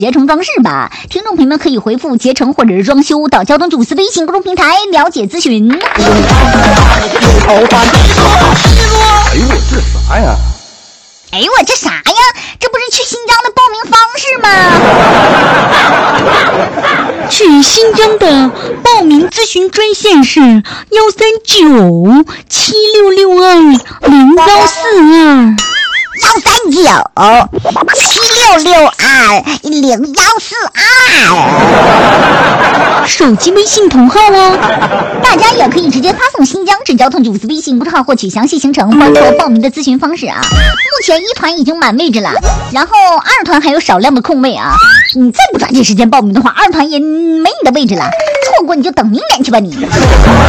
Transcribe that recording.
捷成装饰吧。听众朋友们可以回复捷成或者是装修到交通主司微信公众平台了解咨询。 哎呦，这啥呀？ 哎呦我这啥呀？这不是去新疆的报名方式吗？ 去新疆的报名咨询专线是13976620142。 13976620142， 手机微信同号哦。 大家也可以直接发送新疆至交通主司微信公众号获取详细行程，包括报名的咨询方式啊。目前1团已经满位置了，然后2团还有少量的空位啊。你再不抓紧时间报名的话，2团也没你的位置了，错过你就等明年去吧你。